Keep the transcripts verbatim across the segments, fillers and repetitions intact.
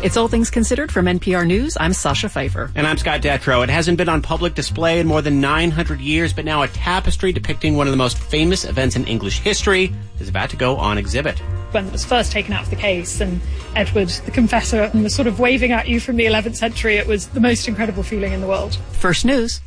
It's All Things Considered from N P R News. I'm Sasha Pfeiffer. And I'm Scott Detrow. It hasn't been on public display in more than nine hundred years, but now a tapestry depicting one of the most famous events in English history is about to go on exhibit. When it was first taken out of the case and Edward, the confessor, was sort of waving at you from the eleventh century, it was the most incredible feeling in the world. First News.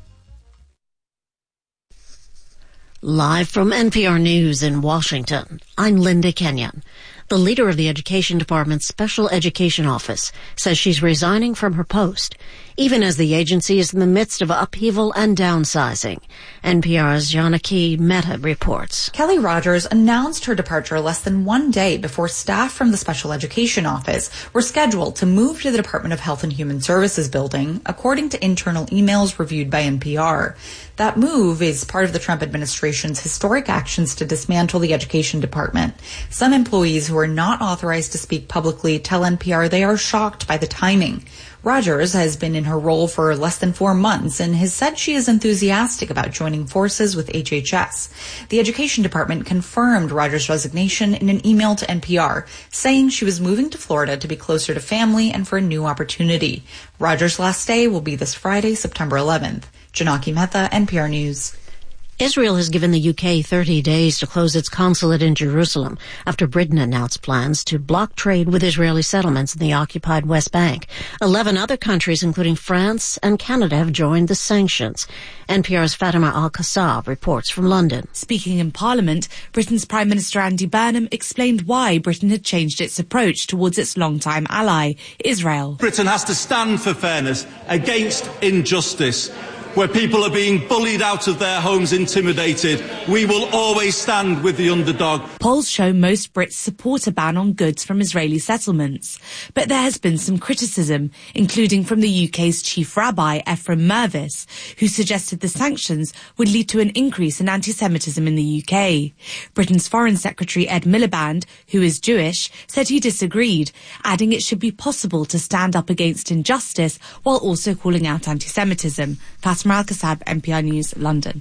Live from N P R News in Washington, I'm Linda Kenyon. The leader of the Education Department's Special Education Office says she's resigning from her post, even as the agency is in the midst of upheaval and downsizing. N P R's Janaki Mehta reports. Kelly Rogers announced her departure less than one day before staff from the Special Education Office were scheduled to move to the Department of Health and Human Services building, according to internal emails reviewed by N P R. That move is part of the Trump administration's historic actions to dismantle the Education Department. Some employees who are not authorized to speak publicly tell N P R they are shocked by the timing. Rogers has been in her role for less than four months and has said she is enthusiastic about joining forces with H H S. The Education Department confirmed Rogers' resignation in an email to N P R, saying she was moving to Florida to be closer to family and for a new opportunity. Rogers' last day will be this Friday, September eleventh. Janaki Mehta, N P R News. Israel has given the U K thirty days to close its consulate in Jerusalem after Britain announced plans to block trade with Israeli settlements in the occupied West Bank. Eleven other countries, including France and Canada, have joined the sanctions. N P R's Fatima Al-Qassab reports from London. Speaking in Parliament, Britain's Prime Minister Andy Burnham explained why Britain had changed its approach towards its longtime ally, Israel. Britain has to stand for fairness against injustice. Where people are being bullied out of their homes, intimidated, we will always stand with the underdog. Polls show most Brits support a ban on goods from Israeli settlements. But there has been some criticism, including from the U K's chief rabbi, Ephraim Mervis, who suggested the sanctions would lead to an increase in anti-Semitism in the U K. Britain's Foreign Secretary Ed Miliband, who is Jewish, said he disagreed, adding it should be possible to stand up against injustice while also calling out anti-Semitism. Fatima Al-Qassab, N P R News, London.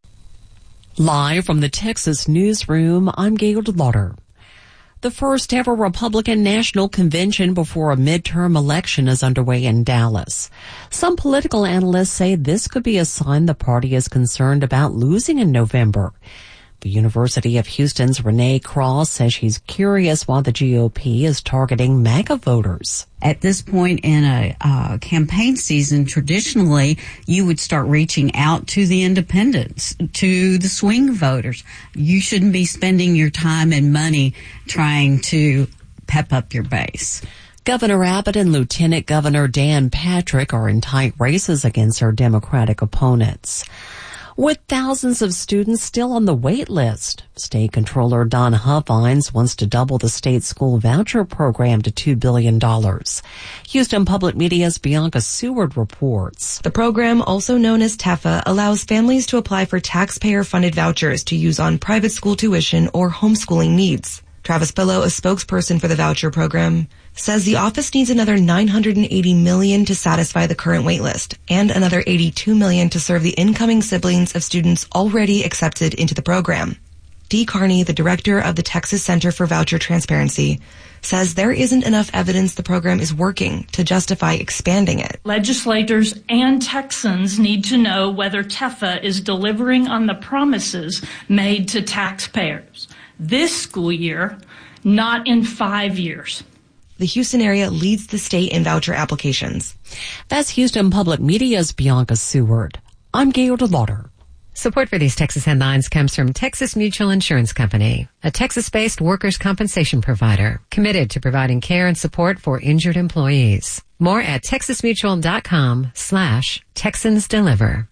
Live from the Texas newsroom, I'm Gail DeLauder. The first ever Republican National Convention before a midterm election is underway in Dallas. Some political analysts say this could be a sign the party is concerned about losing in November. The University of Houston's Renee Cross says she's curious why the G O P is targeting MAGA voters. At this point in a uh, campaign season, traditionally, you would start reaching out to the independents, to the swing voters. You shouldn't be spending your time and money trying to pep up your base. Governor Abbott and Lieutenant Governor Dan Patrick are in tight races against their Democratic opponents. With thousands of students still on the wait list, State Controller Don Huffines wants to double the state school voucher program to two billion dollars. Houston Public Media's Bianca Seward reports. The program, also known as TEFA, allows families to apply for taxpayer-funded vouchers to use on private school tuition or homeschooling needs. Travis Pillow, a spokesperson for the voucher program, says the office needs another nine hundred eighty million dollars to satisfy the current waitlist and another eighty-two million dollars to serve the incoming siblings of students already accepted into the program. Dee Carney, the director of the Texas Center for Voucher Transparency, says there isn't enough evidence the program is working to justify expanding it. Legislators and Texans need to know whether TEFA is delivering on the promises made to taxpayers this school year, not in five years. The Houston area leads the state in voucher applications. That's Houston Public Media's Bianca Seward. I'm Gail DeLauder. Support for these Texas headlines comes from Texas Mutual Insurance Company, a Texas-based workers' compensation provider committed to providing care and support for injured employees. More at texasmutual.com slash Texans Deliver.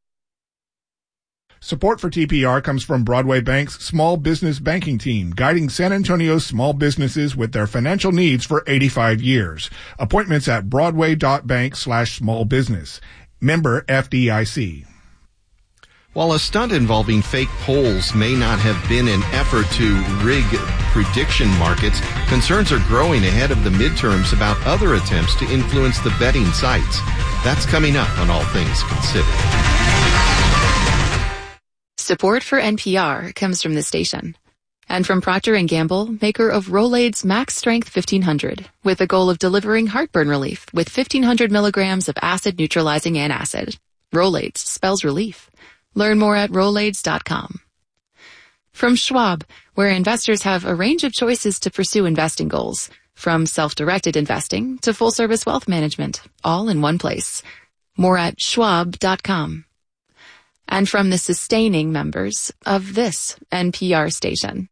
Support for T P R comes from Broadway Bank's Small Business Banking Team, guiding San Antonio's small businesses with their financial needs for eighty-five years. Appointments at broadway.bank slash small business. Member F D I C. While a stunt involving fake polls may not have been an effort to rig prediction markets, concerns are growing ahead of the midterms about other attempts to influence the betting sites. That's coming up on All Things Considered. Support for N P R comes from the station And from Procter and Gamble, maker of Rolaids Max Strength fifteen hundred, with the goal of delivering heartburn relief with fifteen hundred milligrams of acid-neutralizing antacid. Rolaids spells relief. Learn more at Rolaids dot com. From Schwab, where investors have a range of choices to pursue investing goals, from self-directed investing to full-service wealth management, all in one place. More at Schwab dot com. And from the sustaining members of this N P R station.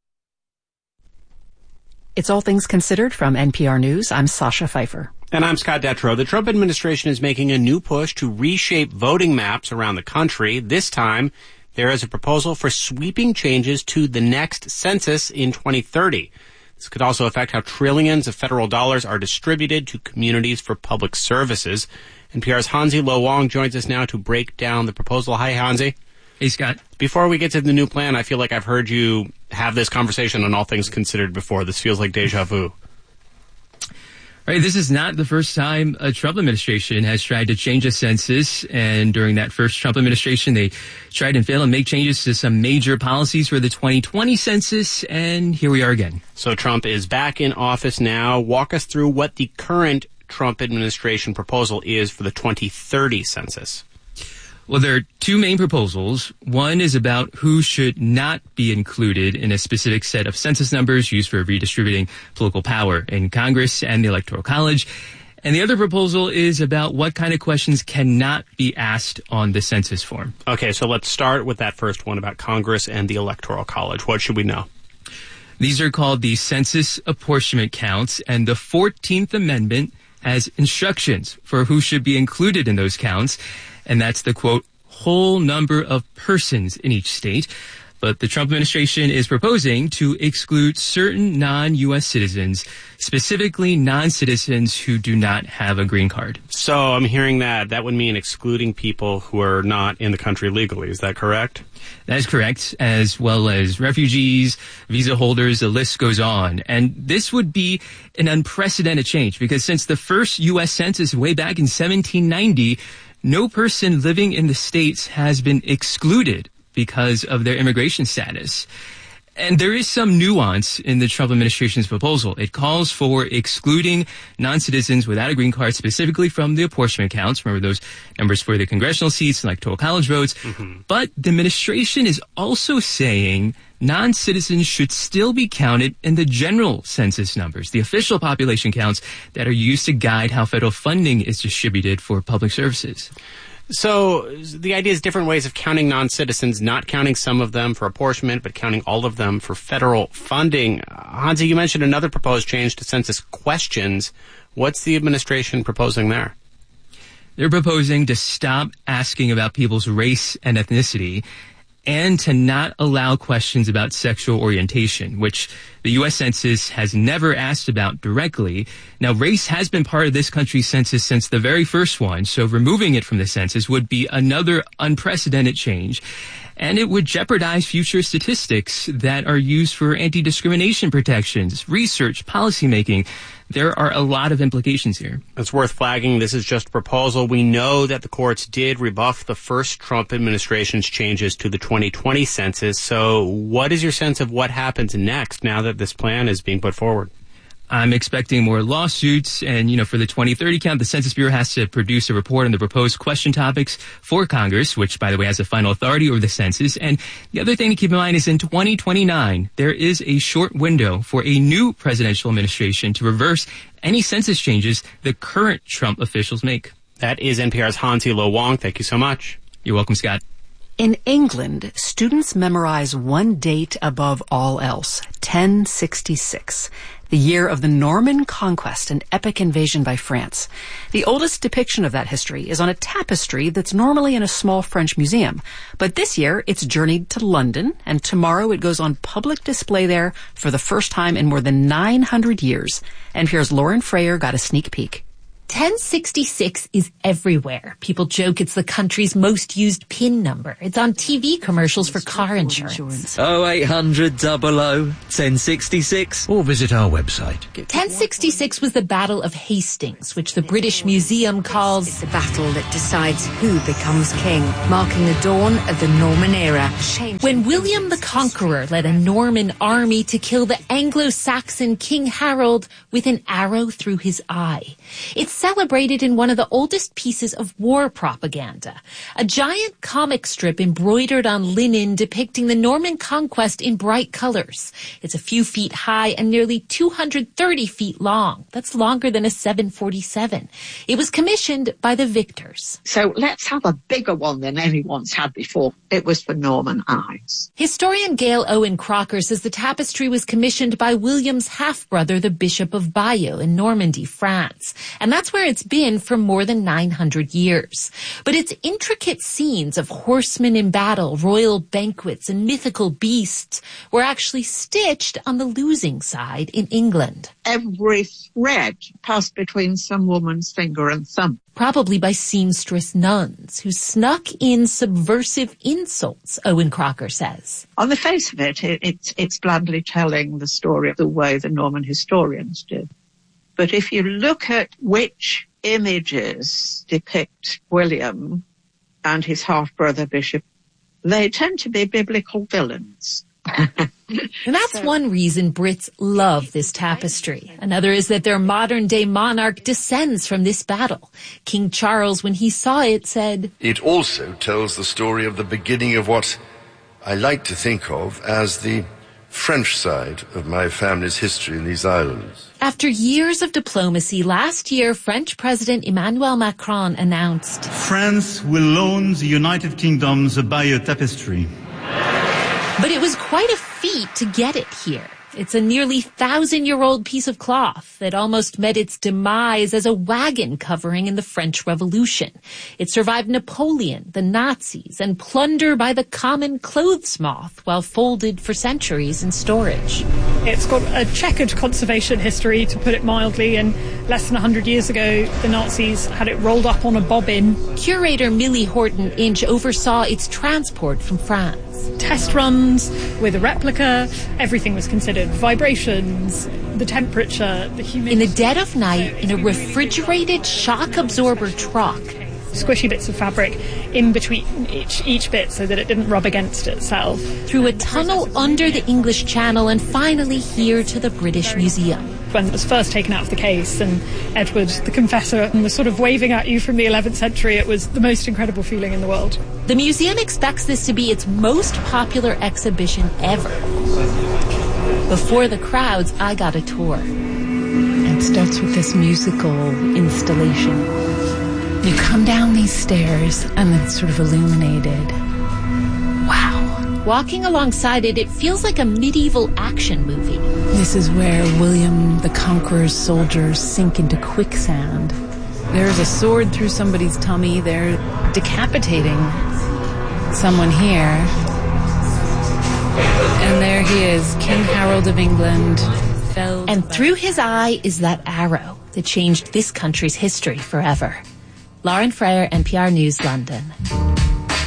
It's All Things Considered from N P R News. I'm Sasha Pfeiffer. And I'm Scott Detrow. The Trump administration is making a new push to reshape voting maps around the country. This time, there is a proposal for sweeping changes to the next census in twenty thirty. This could also affect how trillions of federal dollars are distributed to communities for public services. N P R's Hansi Lo Wang joins us now to break down the proposal. Hi, Hansi. Hey, Scott. Before we get to the new plan, I feel like I've heard you have this conversation on All Things Considered before. This feels like deja vu. Right, this is not the first time a Trump administration has tried to change a census, and during that first Trump administration, they tried and failed to make changes to some major policies for the twenty twenty census, and here we are again. So Trump is back in office now. Walk us through what the current Trump administration proposal is for the twenty thirty census. Well, there are two main proposals. One is about who should not be included in a specific set of census numbers used for redistributing political power in Congress and the Electoral College. And the other proposal is about what kind of questions cannot be asked on the census form. Okay, so let's start with that first one about Congress and the Electoral College. What should we know? These are called the census apportionment counts, and the fourteenth Amendment has instructions for who should be included in those counts. And that's the, quote, whole number of persons in each state. But the Trump administration is proposing to exclude certain non-U S citizens, specifically non-citizens who do not have a green card. So I'm hearing that that would mean excluding people who are not in the country legally. Is that correct? That is correct, as well as refugees, visa holders, the list goes on. And this would be an unprecedented change because since the first U S census way back in seventeen ninety, no person living in the states has been excluded because of their immigration status. And there is some nuance in the Trump administration's proposal. It calls for excluding non-citizens without a green card specifically from the apportionment counts. Remember those numbers for the congressional seats and electoral college votes. Mm-hmm. But the administration is also saying non-citizens should still be counted in the general census numbers, the official population counts that are used to guide how federal funding is distributed for public services. So the idea is different ways of counting non-citizens, not counting some of them for apportionment, but counting all of them for federal funding. Hansi, you mentioned another proposed change to census questions. What's the administration proposing there? They're proposing to stop asking about people's race and ethnicity and to not allow questions about sexual orientation, which the U S Census has never asked about directly. Now, race has been part of this country's census since the very first one, so removing it from the census would be another unprecedented change. And it would jeopardize future statistics that are used for anti-discrimination protections, research, policymaking. There are a lot of implications here. It's worth flagging. This is just a proposal. We know that the courts did rebuff the first Trump administration's changes to the twenty twenty census. So what is your sense of what happens next now that this plan is being put forward? I'm expecting more lawsuits, and, you know, for the twenty thirty count, the Census Bureau has to produce a report on the proposed question topics for Congress, which, by the way, has the final authority over the census. And the other thing to keep in mind is in twenty twenty-nine, there is a short window for a new presidential administration to reverse any census changes the current Trump officials make. That is N P R's Hansi Lo Wang. Thank you so much. You're welcome, Scott. In England, students memorize one date above all else, ten sixty-six, the year of the Norman conquest and epic invasion by France. The oldest depiction of that history is on a tapestry that's normally in a small French museum. But this year, it's journeyed to London, and tomorrow it goes on public display there for the first time in more than nine hundred years. N P R's Lauren Frayer got a sneak peek. ten sixty-six is everywhere. People joke it's the country's most used PIN number. It's on T V commercials for car insurance. oh eight hundred, double oh, ten sixty-six. Or visit our website. ten sixty-six was the Battle of Hastings, which the British Museum calls It's the battle that decides who becomes king, marking the dawn of the Norman era. When William the Conqueror led a Norman army to kill the Anglo-Saxon King Harold with an arrow through his eye. It's celebrated in one of the oldest pieces of war propaganda, a giant comic strip embroidered on linen depicting the Norman conquest in bright colors. It's a few feet high and nearly two hundred thirty feet long. That's longer than a seven forty-seven. It was commissioned by the victors. So let's have a bigger one than anyone's had before. It was for Norman eyes. Historian Gail Owen Crocker says the tapestry was commissioned by William's half-brother, the Bishop of Bayeux in Normandy, France. And that's where it's been for more than nine hundred years. But its intricate scenes of horsemen in battle, royal banquets, and mythical beasts were actually stitched on the losing side in England. Every thread passed between some woman's finger and thumb. Probably by seamstress nuns who snuck in subversive insults, Owen Crocker says. On the face of it, it it's, it's blandly telling the story of the way the Norman historians did. But if you look at which images depict William and his half-brother Bishop, they tend to be biblical villains. And that's one reason Brits love this tapestry. Another is that their modern-day monarch descends from this battle. King Charles, when he saw it, said, "It also tells the story of the beginning of what I like to think of as the French side of my family's history in these islands." After years of diplomacy, last year French President Emmanuel Macron announced, "France will loan the United Kingdom the Bayeux tapestry." But it was quite a feat to get it here. It's a nearly thousand-year-old piece of cloth that almost met its demise as a wagon covering in the French Revolution. It survived Napoleon, the Nazis, and plunder by the common clothes moth while folded for centuries in storage. It's got a checkered conservation history, to put it mildly, and less than one hundred years ago, the Nazis had it rolled up on a bobbin. Curator Millie Horton Inch oversaw its transport from France. Test runs with a replica, everything was considered. Vibrations, the temperature, the humidity. In the dead of night, in a refrigerated shock absorber truck, squishy bits of fabric in between each, each bit so that it didn't rub against itself. Through a tunnel under the English Channel and finally here to the British Museum. When it was first taken out of the case and Edward the Confessor was sort of waving at you from the eleventh century, it was the most incredible feeling in the world. The museum expects this to be its most popular exhibition ever. Before the crowds, I got a tour. It starts with this musical installation. You come down these stairs and it's sort of illuminated. Wow. Walking alongside it, it feels like a medieval action movie. This is where William the Conqueror's soldiers sink into quicksand. There's a sword through somebody's tummy. They're decapitating someone here. And there he is, King Harold of England. Felled and through his eye is that arrow that changed this country's history forever. Lauren Freyer, N P R News, London.